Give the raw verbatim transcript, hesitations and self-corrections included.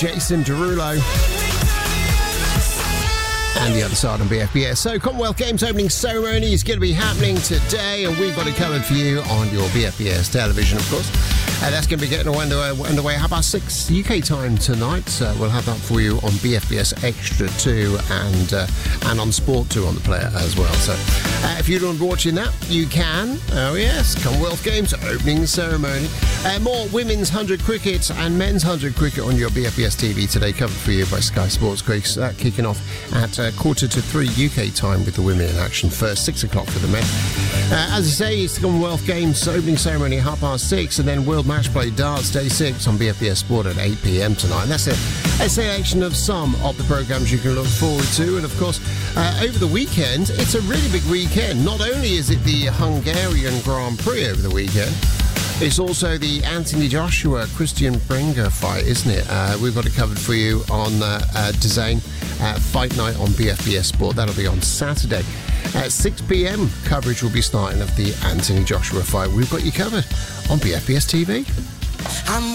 Jason Derulo. And the other side on B F B S. So, Commonwealth Games opening ceremony is going to be happening today, and we've got it covered for you on your B F B S television, of course. And that's going to be getting underway, underway how about six U K time tonight. So we'll have that for you on B F B S Extra two and uh, and on Sport two on the player as well. So uh, if you don't be watching that, you can. Oh yes, Commonwealth Games opening ceremony. Uh, more women's one hundred cricket and men's one hundred cricket on your B F B S T V today, covered for you by Sky Sports. Creeks uh, kicking off at uh, quarter to three U K time with the women in action first, six o'clock for the men. Uh, as I say, it's the Commonwealth Games opening ceremony at half past six, and then World Match Play Darts Day six on B F B S Sport at eight p.m. tonight. And that's a, a selection of some of the programmes you can look forward to. And of course, uh, over the weekend, it's a really big weekend. Not only is it the Hungarian Grand Prix over the weekend, it's also the Anthony Joshua Christian Prenga fight, isn't it? Uh, we've got it covered for you on uh, uh, DAZN uh, Fight Night on B F B S Sport. That'll be on Saturday. At six p.m, coverage will be starting of the Anthony Joshua fight. We've got you covered on B F B S T V. I'm